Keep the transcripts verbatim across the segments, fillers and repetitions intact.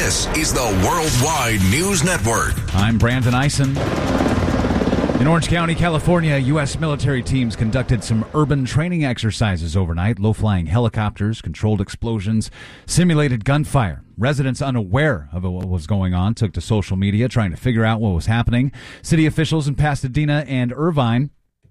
This is the Worldwide News Network. I'm Brandon Eisen. In Orange County, California, U S military teams conducted some urban training exercises overnight. Low-flying helicopters, controlled explosions, simulated gunfire. Residents unaware of what was going on took to social media trying to figure out what was happening. City officials in Pasadena and Irvine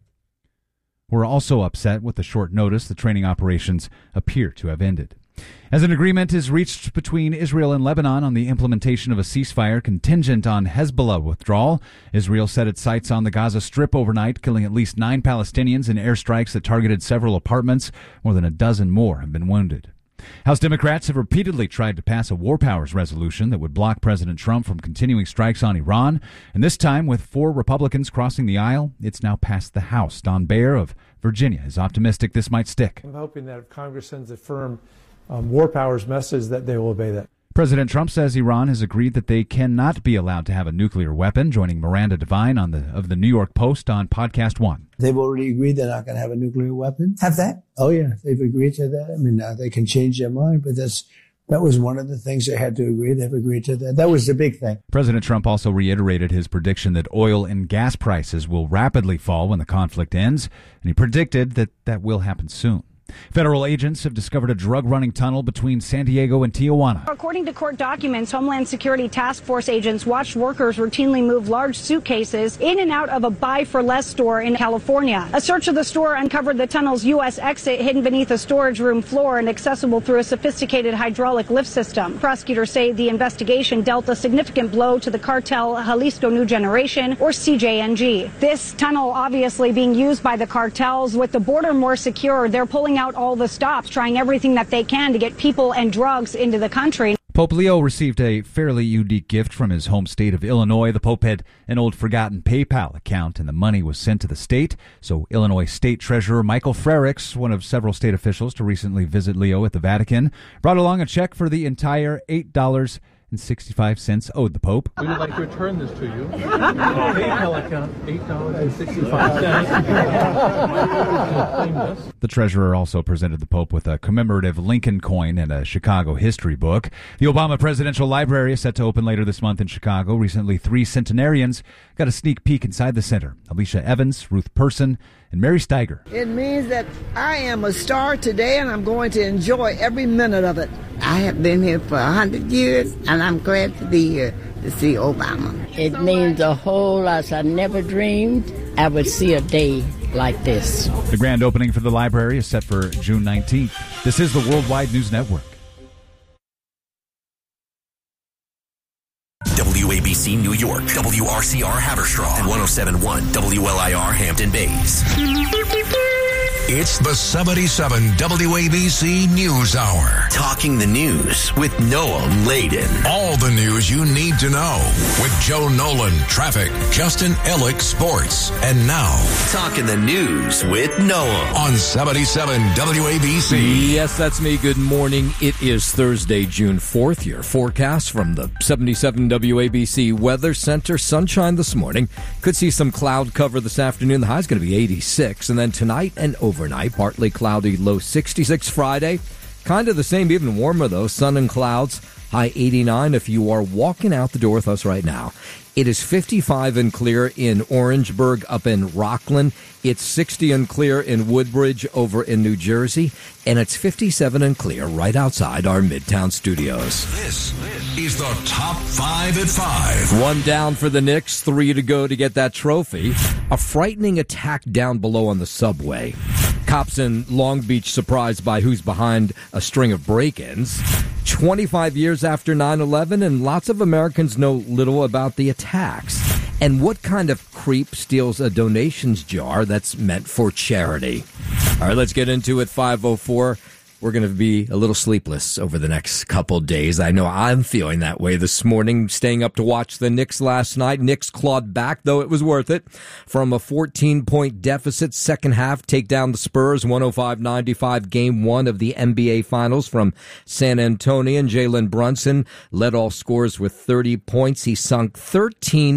were also upset with the short notice the training operations appear to have ended. As an agreement is reached between Israel and Lebanon on the implementation of a ceasefire contingent on Hezbollah withdrawal, Israel set its sights on the Gaza Strip overnight, killing at least nine Palestinians in airstrikes that targeted several apartments. More than a dozen more have been wounded. House Democrats have repeatedly tried to pass a war powers resolution that would block President Trump from continuing strikes on Iran. And this time, with four Republicans crossing the aisle, it's now passed the House. Don Bayer of Virginia is optimistic this might stick. I'm hoping that if Congress sends a firm um, war powers message, that they will obey that. President Trump says Iran has agreed that they cannot be allowed to have a nuclear weapon, joining Miranda Devine on the of the New York Post on Podcast One. They've already agreed they're not going to have a nuclear weapon. Have they? Oh, yeah. They've agreed to that. I mean, uh, they can change their mind, but that's that was one of the things they had to agree. They've agreed to that. That was the big thing. President Trump also reiterated his prediction that oil and gas prices will rapidly fall when the conflict ends, and he predicted that that will happen soon. Federal agents have discovered a drug-running tunnel between San Diego and Tijuana. According to court documents, Homeland Security Task Force agents watched workers routinely move large suitcases in and out of a Buy for Less store in California. A search of the store uncovered the tunnel's U S exit hidden beneath a storage room floor and accessible through a sophisticated hydraulic lift system. Prosecutors say the investigation dealt a significant blow to the cartel Jalisco New Generation, or C J N G. This tunnel obviously being used by the cartels. With the border more secure, they're pulling out all the stops, trying everything that they can to get people and drugs into the country. Pope Leo received a fairly unique gift from his home state of Illinois. The Pope had an old forgotten PayPal account, and the money was sent to the state. So Illinois State Treasurer Michael Frerichs, one of several state officials to recently visit Leo at the Vatican, brought along a check for the entire eight dollars and sixty-five cents owed the Pope. We would like to return this to you. PayPal account, eight dollars and sixty-five cents. The treasurer also presented the Pope with a commemorative Lincoln coin and a Chicago history book. The Obama Presidential Library is set to open later this month in Chicago. Recently, three centenarians got a sneak peek inside the center. Alicia Evans, Ruth Person, and Mary Steiger. It means that I am a star today, and I'm going to enjoy every minute of it. I have been here for a hundred years, and I'm glad to be here to see Obama. It means a whole lot. I never dreamed I would see a day like this. The grand opening for the library is set for June nineteenth. This is the Worldwide News Network. W A B C New York, W R C R Haverstraw, and one oh seven point one W L I R Hampton Bays. It's the seventy-seven W A B C News Hour. Talking the news with Noam Laden. All the news you need to know with Joe Nolan, traffic, Justin Ellick, sports. And now, Talking the News with Noam on seventy-seven W A B C. Yes, that's me. Good morning. It is Thursday, June fourth. Your forecast from the seventy-seven W A B C Weather Center. Sunshine this morning. Could see some cloud cover this afternoon. The high is going to be eighty-six. And then tonight and over. Overnight, partly cloudy, low sixty-six Friday. Kind of the same, even warmer though. Sun and clouds, high eighty-nine if you are walking out the door with us right now. It is fifty-five and clear in Orangeburg up in Rockland. It's sixty and clear in Woodbridge over in New Jersey. And it's fifty-seven and clear right outside our Midtown studios. This is the Top five at five. One down for the Knicks, three to go to get that trophy. A frightening attack down below on the subway. Cops in Long Beach surprised by who's behind a string of break-ins. twenty-five years after nine eleven, and lots of Americans know little about the attacks. And what kind of creep steals a donations jar that's meant for charity? All right, let's get into it. five oh four. We're going to be a little sleepless over the next couple days. I know I'm feeling that way this morning, staying up to watch the Knicks last night. Knicks clawed back, though it was worth it, from a fourteen-point deficit. Second half, take down the Spurs, one oh five ninety-five, game one of the N B A Finals from San Antonio. And Jalen Brunson led all scorers with thirty points. He sunk thirteen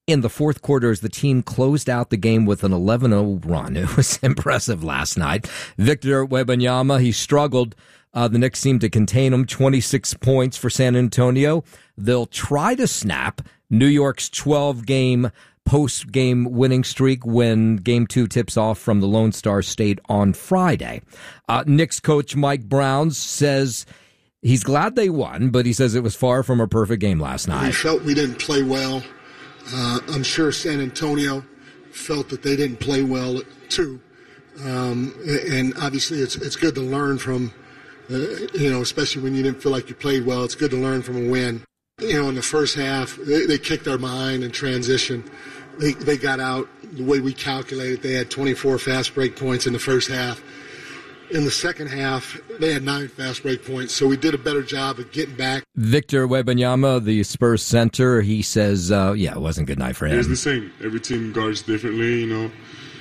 in the fourth quarter as the team closed out the game with an eleven oh run. It was impressive last night. Victor Wembanyama, he struggled. Uh, the Knicks seemed to contain him. twenty-six points for San Antonio. They'll try to snap New York's twelve-game post-game winning streak when Game two tips off from the Lone Star State on Friday. Uh, Knicks coach Mike Brown says he's glad they won, but he says it was far from a perfect game last night. We felt we didn't play well. Uh, I'm sure San Antonio felt that they didn't play well, too. Um, and obviously it's it's good to learn from, uh, you know, especially when you didn't feel like you played well. It's good to learn from a win. You know, in the first half, they, they kicked our behind in transition. They they got out the way we calculated. They had twenty-four fast break points in the first half. In the second half, they had nine fast break points, so we did a better job of getting back. Victor Wembanyama, the Spurs center, he says, uh, yeah, it wasn't a good night for him. It's the same. Every team guards differently, you know.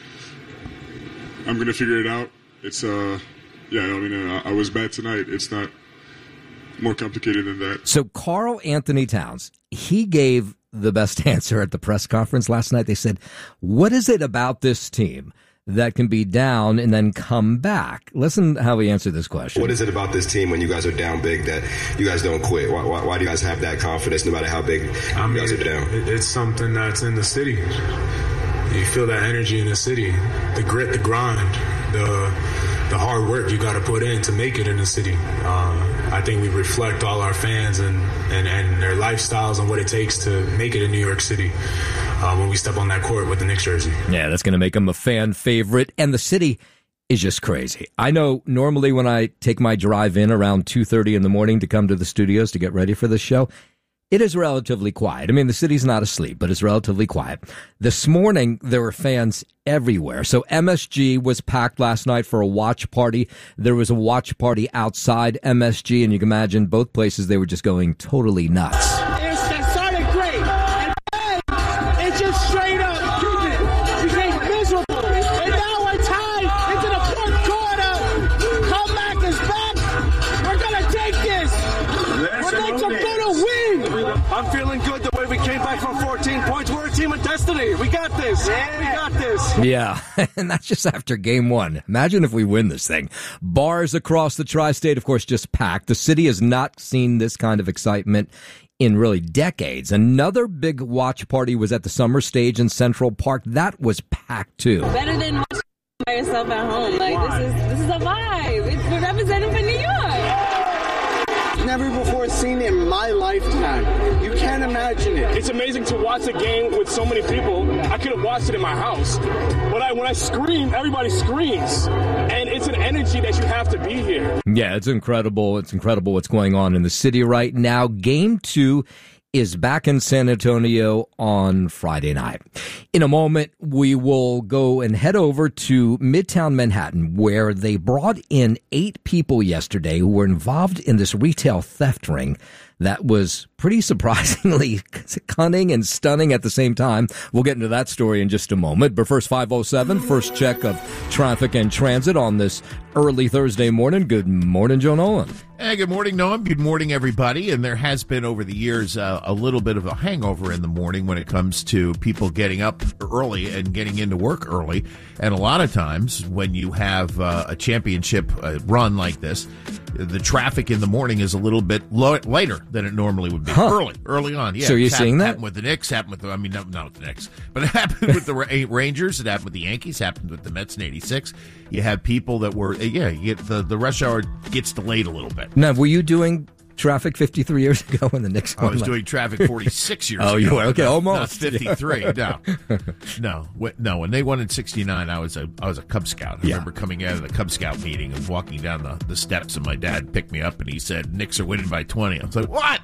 I'm going to figure it out. It's, uh, yeah, I mean, uh, I was bad tonight. It's not more complicated than that. So Karl Anthony Towns, he gave the best answer at the press conference last night. They said, what is it about this team that can be down and then come back? Listen how he answered this question. What is it about this team when you guys are down big that you guys don't quit? Why, why, why do you guys have that confidence no matter how big I mean, you guys are down? It's something that's in the city. You feel that energy in the city, the grit, the grind, the the hard work you got to put in to make it in the city. Um, I think we reflect all our fans and, and, and their lifestyles and what it takes to make it in New York City uh, when we step on that court with the Knicks jersey. Yeah, that's going to make them a fan favorite. And the city is just crazy. I know normally when I take my drive in around two thirty in the morning to come to the studios to get ready for this show, it is relatively quiet. I mean, the city's not asleep, but it's relatively quiet. This morning, there were fans everywhere. So M S G was packed last night for a watch party. There was a watch party outside M S G, and you can imagine both places, they were just going totally nuts. It started great, and then it just straight up became miserable. And now we're tied into the fourth quarter. Comeback is back. We're going to take this. We're going to win. I'm feeling good the way we came back from fourteen points. We're a team of destiny. We got this. Yeah. We got this. Yeah, and that's just after game one. Imagine if we win this thing. Bars across the tri-state, of course, just packed. The city has not seen this kind of excitement in really decades. Another big watch party was at the Summer Stage in Central Park. That was packed, too. Better than watching by yourself at home. Like, this is this is a vibe. It's, we're representing for New York. Never before seen it in my lifetime. You can't imagine it. It's amazing to watch a game with so many people. I could have watched it in my house. When I when I scream, everybody screams. And it's an energy that you have to be here. Yeah, it's incredible. It's incredible what's going on in the city right now. Game two is back in San Antonio on Friday night. In a moment, we will go and head over to Midtown Manhattan, where they brought in eight people yesterday who were involved in this retail theft ring that was pretty surprisingly cunning and stunning at the same time. We'll get into that story in just a moment. But first, five oh seven, first check of traffic and transit on this early Thursday morning. Good morning, Joe Nolan. Hey, good morning, Noam. Good morning, everybody. And there has been over the years uh, a little bit of a hangover in the morning when it comes to people getting up early and getting into work early. And a lot of times when you have uh, a championship uh, run like this, the traffic in the morning is a little bit lo- later than it normally would be. Huh. Early, early on. Yeah. So you're It seeing that? happened with the Knicks, happened with the, I mean, not, not with the Knicks, but it happened with the Ra- Rangers, it happened with the Yankees, happened with the Mets in eighty-six. You have people that were, yeah, you get the, the rush hour gets delayed a little bit. Now, were you doing traffic fifty-three years ago when the Knicks won? I was doing traffic forty-six years oh, ago. you were? Okay, not, almost. Not fifty-three, no. No, wh- no. When they won in sixty-nine, I was a I was a Cub Scout. I Yeah. remember coming out of the Cub Scout meeting and walking down the, the steps, and my dad picked me up, and he said, Knicks are winning by twenty. I was like, what?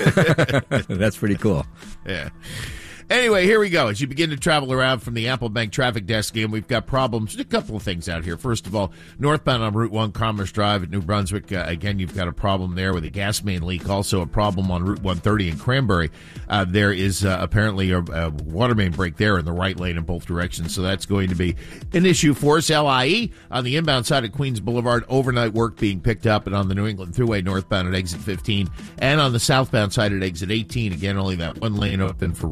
That's pretty cool. Yeah. Anyway, here we go. As you begin to travel around from the Apple Bank traffic desk again, we've got problems. A couple of things out here. First of all, northbound on Route one, Commerce Drive at New Brunswick. Uh, again, you've got a problem there with a gas main leak. Also a problem on Route one thirty in Cranberry. Uh, there is uh, apparently a, a water main break there in the right lane in both directions. So that's going to be an issue for us. L I E on the inbound side of Queens Boulevard, overnight work being picked up. And on the New England Thruway northbound at exit fifteen. And on the southbound side at exit eighteen. Again, only that one lane open for road work.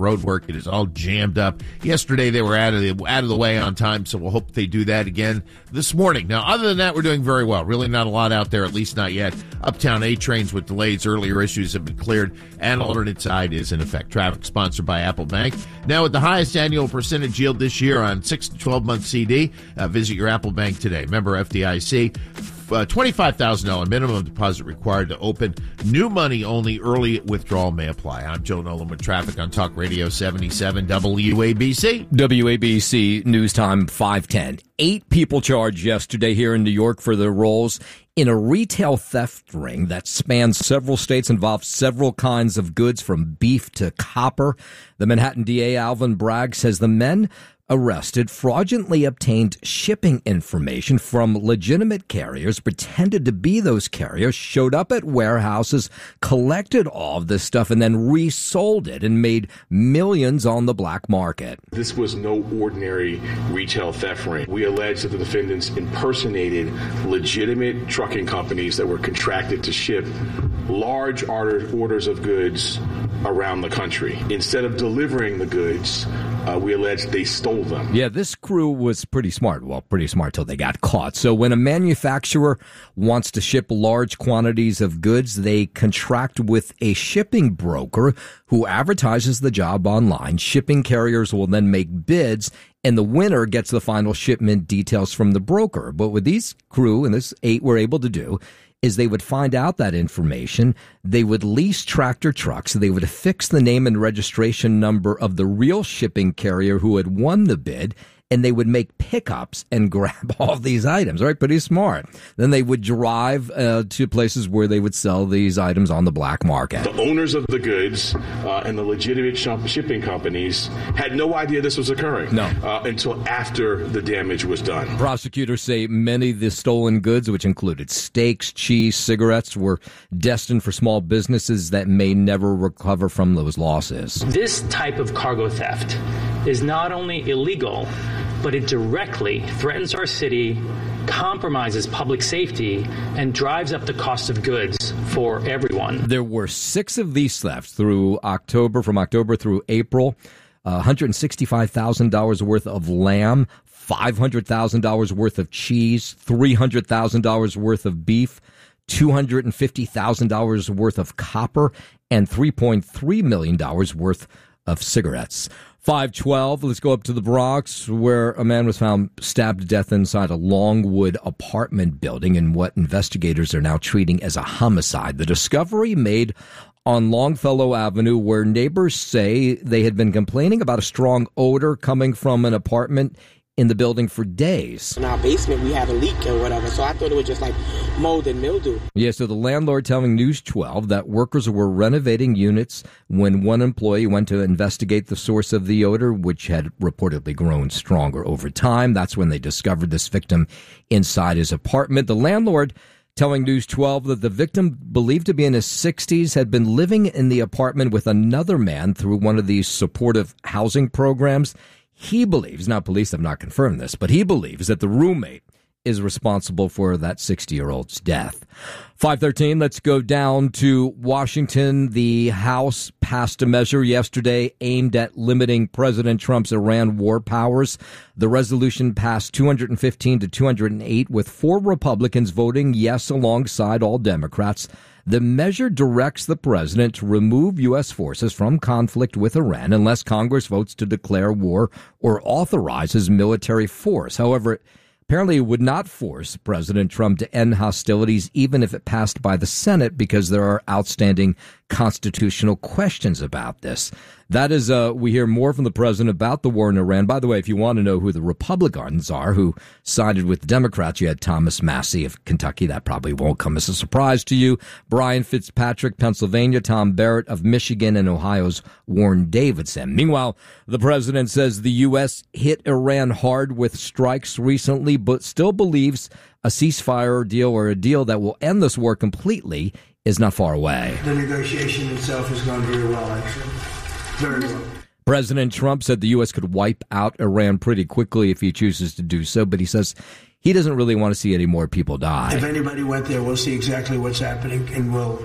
circuit is all jammed up. Yesterday they were out of the out of the way on time, so we'll hope they do that again this morning. Now, other than that, we're doing very well. Really not a lot out there, at least not yet. Uptown A trains with delays. Earlier issues have been cleared, and alternate side is in effect. Traffic sponsored by Apple Bank. Now, with the highest annual percentage yield this year on six to twelve month C D, uh, visit your Apple Bank today. Member F D I C. Uh, twenty-five thousand dollars minimum deposit required to open. New money only. Early withdrawal may apply. I'm Joe Nolan with traffic on Talk Radio seventy-seven W A B C. W A B C News Time five ten. Eight people charged yesterday here in New York for their roles in a retail theft ring that spans several states, involved several kinds of goods from beef to copper. The Manhattan D A, Alvin Bragg, says the men arrested fraudulently obtained shipping information from legitimate carriers, pretended to be those carriers, showed up at warehouses, collected all of this stuff, and then resold it and made millions on the black market. This was no ordinary retail theft ring. We allege that the defendants impersonated legitimate trucking companies that were contracted to ship large order, orders of goods around the country. Instead of delivering the goods, uh, we allege they stole them. Yeah, this crew was pretty smart. Well, pretty smart till they got caught. So when a manufacturer wants to ship large quantities of goods, they contract with a shipping broker who advertises the job online. Shipping carriers will then make bids, and the winner gets the final shipment details from the broker. But what these crew, and this eight were able to do, is they would find out that information, they would lease tractor trucks, they would affix the name and registration number of the real shipping carrier who had won the bid, and they would make pickups and grab all these items, right? Pretty smart. Then they would drive uh, to places where they would sell these items on the black market. The owners of the goods uh, and the legitimate shop- shipping companies had no idea this was occurring. No. Uh, until after the damage was done. Prosecutors say many of the stolen goods, which included steaks, cheese, cigarettes, were destined for small businesses that may never recover from those losses. This type of cargo theft is not only illegal, but it directly threatens our city, compromises public safety, and drives up the cost of goods for everyone. There were six of these thefts through October, from October through April. Uh, one hundred sixty-five thousand dollars worth of lamb, five hundred thousand dollars worth of cheese, three hundred thousand dollars worth of beef, two hundred fifty thousand dollars worth of copper, and three point three million dollars worth of cigarettes. five twelve, let's go up to the Bronx, where a man was found stabbed to death inside a Longwood apartment building in what investigators are now treating as a homicide. The discovery made on Longfellow Avenue, where neighbors say they had been complaining about a strong odor coming from an apartment in the building for days. In our basement, we had a leak or whatever, so I thought it was just like mold and mildew. Yeah, so the landlord telling News twelve that workers were renovating units when one employee went to investigate the source of the odor, which had reportedly grown stronger over time. That's when they discovered this victim inside his apartment. The landlord telling News twelve that the victim, believed to be in his sixties, had been living in the apartment with another man through one of these supportive housing programs. He believes, now police have not confirmed this, but he believes that the roommate is responsible for that sixty-year-old's death. five thirteen, let's go down to Washington. The House passed a measure yesterday aimed at limiting President Trump's Iran war powers. The resolution passed two hundred fifteen to two hundred eight, with four Republicans voting yes alongside all Democrats. The measure directs the president to remove U S forces from conflict with Iran unless Congress votes to declare war or authorizes military force. However, apparently it would not force President Trump to end hostilities even if it passed by the Senate, because there are outstanding constitutional questions about this. That is, uh, we hear more from the president about the war in Iran. By the way, if you want to know who the Republicans are who sided with the Democrats, you had Thomas Massie of Kentucky. That probably won't come as a surprise to you. Brian Fitzpatrick, Pennsylvania. Tom Barrett of Michigan, and Ohio's Warren Davidson. Meanwhile, the president says the U S hit Iran hard with strikes recently, but still believes a ceasefire deal, or a deal that will end this war completely, is not far away. The negotiation itself has gone very well, actually. Very well. President Trump said the U S could wipe out Iran pretty quickly if he chooses to do so, but he says he doesn't really want to see any more people die. If anybody went there, we'll see exactly what's happening, and we'll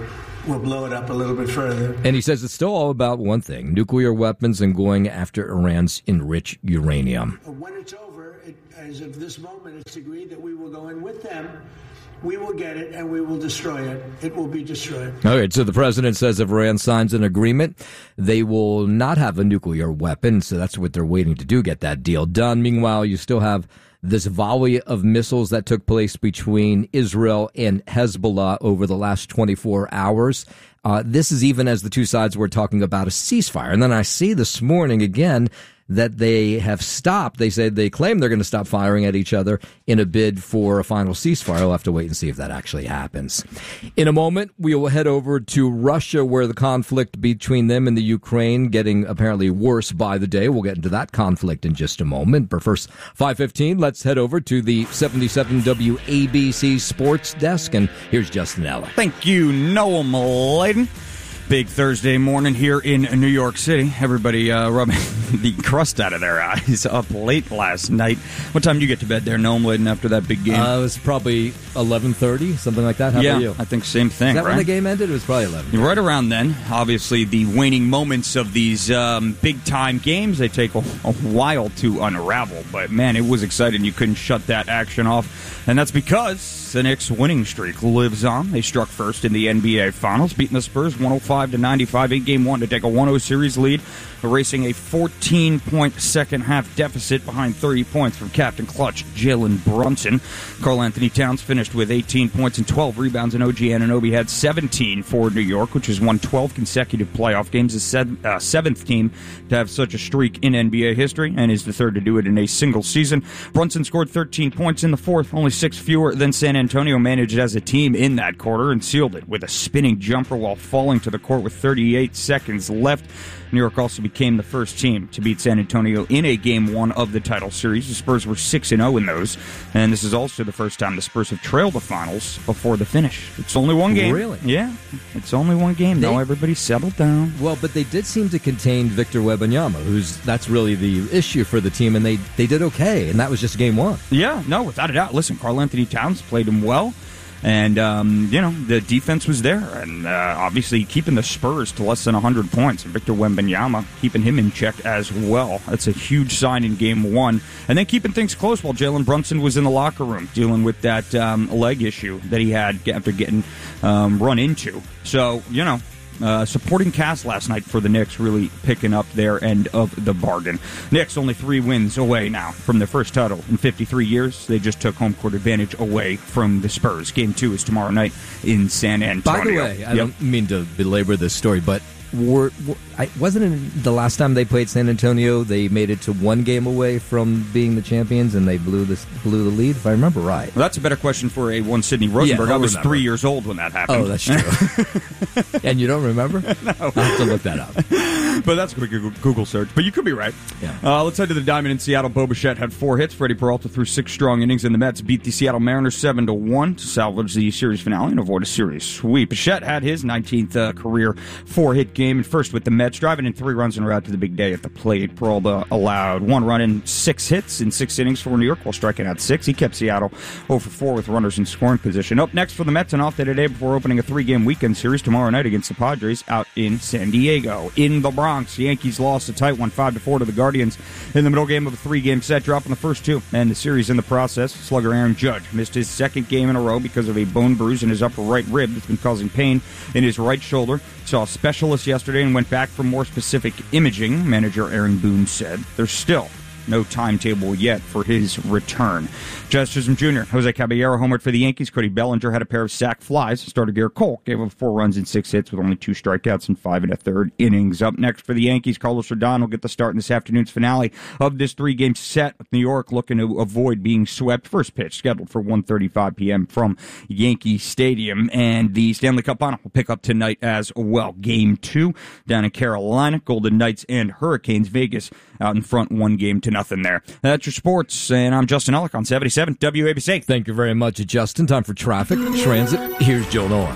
will blow it up a little bit further. And he says it's still all about one thing, nuclear weapons and going after Iran's enriched uranium. When it's over, it, as of this moment, it's agreed that we will go in with them. We will get it, and we will destroy it. It will be destroyed. All right, so the president says if Iran signs an agreement, they will not have a nuclear weapon, so that's what they're waiting to do, get that deal done. Meanwhile, you still have this volley of missiles that took place between Israel and Hezbollah over the last twenty-four hours. Uh, this is even as the two sides were talking about a ceasefire. And then I see this morning again that they have stopped. They said they claim they're going to stop firing at each other in a bid for a final ceasefire. We'll have to wait and see if that actually happens. In a moment, we will head over to Russia, where the conflict between them and the Ukraine getting apparently worse by the day. We'll get into that conflict in just a moment. But first, five fifteen, let's head over to the seventy-seven W A B C Sports Desk. And here's Justin Eller. Thank you, Noel Maladen. Big Thursday morning here in New York City. Everybody uh, rubbing the crust out of their eyes up late last night. What time did you get to bed there, Noam Laden, after that big game? Uh, it was probably eleven thirty, something like that. How yeah, about you? I think same thing, Is that right? when the game ended? It was probably eleven. Right around then. Obviously, the waning moments of these um, big-time games, they take a, a while to unravel. But, man, it was exciting. You couldn't shut that action off. And that's because the Knicks' winning streak lives on. They struck first in the N B A Finals, beating the Spurs one oh five to ninety-five in Game one to take a one oh series lead, erasing a fourteen-point second-half deficit behind thirty points from Captain Clutch Jalen Brunson. Karl-Anthony Towns finished with eighteen points and twelve rebounds, and O G Anunoby had seventeen for New York, which has won twelve consecutive playoff games, the sev- uh, seventh team to have such a streak in N B A history, and is the third to do it in a single season. Brunson scored thirteen points in the fourth, only six fewer than San Antonio managed as a team in that quarter, and sealed it with a spinning jumper while falling to the court with thirty-eight seconds left. New York also became the first team to beat San Antonio in a Game one of the title series. The Spurs were six and oh in those, and this is also the first time the Spurs have trailed the finals before the finish. It's only one game. Really? Yeah, it's only one game. Now everybody settled down. Well, but they did seem to contain Victor Wembanyama, who's that's really the issue for the team, and they, they did okay, and that was just game one. Yeah, no, without a doubt. Listen, Karl-Anthony Towns played him well. And, um, you know, the defense was there. And uh, obviously keeping the Spurs to less than one hundred points. And Victor Wembanyama keeping him in check as well. That's a huge sign in game one. And then keeping things close while Jalen Brunson was in the locker room dealing with that um, leg issue that he had after getting um, run into. So, you know. Uh, supporting cast last night for the Knicks, really picking up their end of the bargain. Knicks only three wins away now from their first title in fifty-three years. They just took home court advantage away from the Spurs. Game two is tomorrow night in San Antonio. By the way, I yep. don't mean to belabor this story, but were, were I, wasn't it the last time they played San Antonio, they made it to one game away from being the champions, and they blew the blew the lead, if I remember right? Well, that's a better question for a one Sidney Rosenberg. Yeah, I was remember. three years old when that happened. Oh, that's true. And you don't remember? No. I'll have to look that up. But that's a quick Google search. But you could be right. Yeah. Uh, let's head to the Diamond in Seattle. Bo Bichette had four hits. Freddie Peralta threw six strong innings, and the Mets beat the Seattle Mariners seven to one to salvage the series finale and avoid a series sweep. Bichette had his nineteenth uh, career four-hit game, and first with the Mets, driving in three runs in a row to the big day at the plate. Peralta allowed one run in six hits in six innings for New York while striking out six. He kept Seattle oh for four with runners in scoring position. Up next for the Mets, an off day today before opening a three-game weekend series tomorrow night against the Padres out in San Diego. In the Bronx, the Yankees lost a tight one, five to four to the Guardians in the middle game of a three-game set, dropping the first two, and the series in the process. Slugger Aaron Judge missed his second game in a row because of a bone bruise in his upper right rib that's been causing pain in his right shoulder. Saw a specialist yesterday and went back for more specific imaging. Manager Aaron Boone said there's still no timetable yet for his return. Jazz Chisholm Junior Jose Caballero homered for the Yankees. Cody Bellinger had a pair of sac flies. Starter Garrett Cole gave up four runs in six hits with only two strikeouts and five and a third innings. Up next for the Yankees, Carlos Rodon will get the start in this afternoon's finale of this three-game set with New York looking to avoid being swept. First pitch scheduled for one thirty-five p.m. from Yankee Stadium. And the Stanley Cup final will pick up tonight as well. Game two down in Carolina. Golden Knights and Hurricanes. Vegas out in front one game to nothing there. That's your sports, and I'm Justin Ellick on seventy-seven W A B C. Thank you very much, Justin. Time for traffic, transit. Here's Joe Nolan.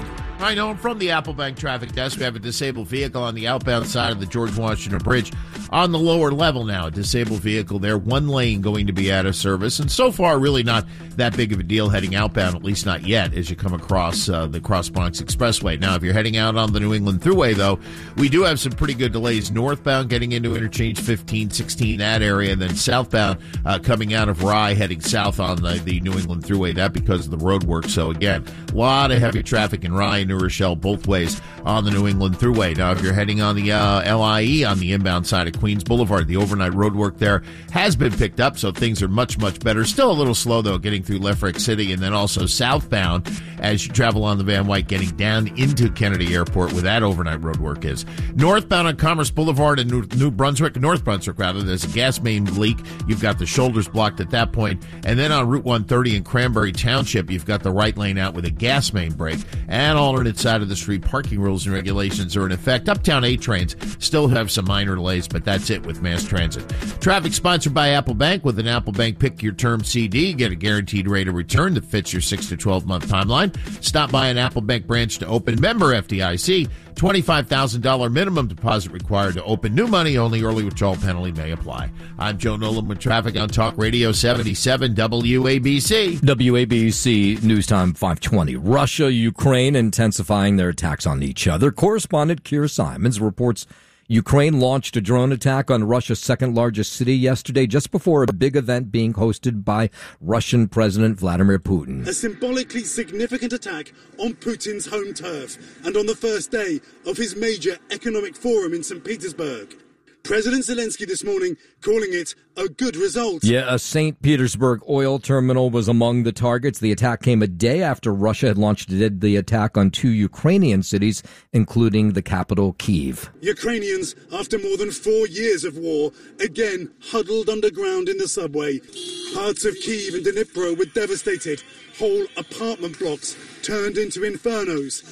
I know I'm from the Applebank traffic desk. We have a disabled vehicle on the outbound side of the George Washington Bridge on the lower level now. A disabled vehicle there, one lane going to be out of service. And so far, really not that big of a deal heading outbound, at least not yet, as you come across uh, the Cross Bronx Expressway. Now, if you're heading out on the New England Thruway, though, we do have some pretty good delays northbound getting into interchange fifteen, sixteen, that area, and then southbound uh, coming out of Rye heading south on the, the New England Thruway. That because of the road work. So, again, a lot of heavy traffic in Rye and New Rochelle both ways on the New England Thruway. Now, if you're heading on the uh, L I E on the inbound side of Queens Boulevard, the overnight road work there has been picked up, so things are much, much better. Still a little slow, though, getting through Lefrak City, and then also southbound as you travel on the Van Wyck, getting down into Kennedy Airport where that overnight road work is. Northbound on Commerce Boulevard in New, New Brunswick, North Brunswick, rather, there's a gas main leak. You've got the shoulders blocked at that point. And then on Route one thirty in Cranberry Township, you've got the right lane out with a gas main break. And alternate side of the street, parking rules and regulations are in effect. Uptown eight trains still have some minor delays, but that's it with mass transit. Traffic sponsored by Apple Bank. With an Apple Bank Pick Your Term C D, get a guaranteed rate of return that fits your six to twelve month timeline. Stop by an Apple Bank branch to open. Member F D I C. twenty-five thousand dollars minimum deposit required to open. New money only. Early withdrawal penalty may apply. I'm Joe Nolan with traffic on Talk Radio seventy-seven W A B C. W A B C News Time five twenty. Russia, Ukraine intensifying their attacks on each other. Correspondent Keir Simons reports Ukraine launched a drone attack on Russia's second largest city yesterday, just before a big event being hosted by Russian President Vladimir Putin. A symbolically significant attack on Putin's home turf and on the first day of his major economic forum in Saint Petersburg. President Zelensky this morning calling it a good result. Yeah, a Saint Petersburg oil terminal was among the targets. The attack came a day after Russia had launched the attack on two Ukrainian cities, including the capital, Kyiv. Ukrainians, after more than four years of war, again huddled underground in the subway. Parts of Kyiv and Dnipro were devastated. Whole apartment blocks turned into infernos.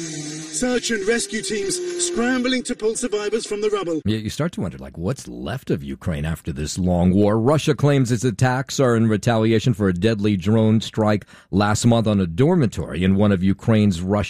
Search and rescue teams scrambling to pull survivors from the rubble. Yeah, you start to wonder, like, what's left of Ukraine after this long war? Russia claims its attacks are in retaliation for a deadly drone strike last month on a dormitory in one of Ukraine's Russian